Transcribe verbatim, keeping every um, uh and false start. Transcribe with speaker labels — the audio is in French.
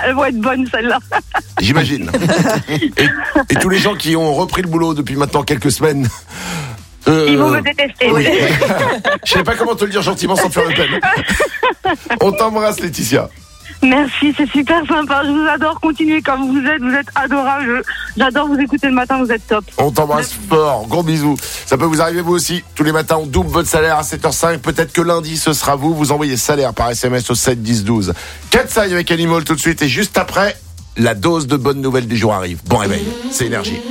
Speaker 1: Elles vont être bonnes, celles-là.
Speaker 2: J'imagine. Et, et tous les gens qui ont repris le boulot depuis maintenant quelques semaines. Euh,
Speaker 1: Ils vont me détester.
Speaker 2: Oui. Je sais pas comment te le dire gentiment sans te faire de peine. On t'embrasse, Laetitia.
Speaker 1: Merci, c'est super sympa. Je vous adore. Continuez comme vous êtes. Vous êtes adorables. J'adore vous écouter le matin. Vous êtes top.
Speaker 2: On t'embrasse fort. Gros bisous. Ça peut vous arriver vous aussi. Tous les matins, on double votre salaire à sept heures cinq. Peut-être que lundi, ce sera vous. Vous envoyez salaire par S M S au sept dix douze. Katsai avec Animal tout de suite. Et juste après, la dose de bonnes nouvelles du jour arrive. Bon réveil. C'est Énergie.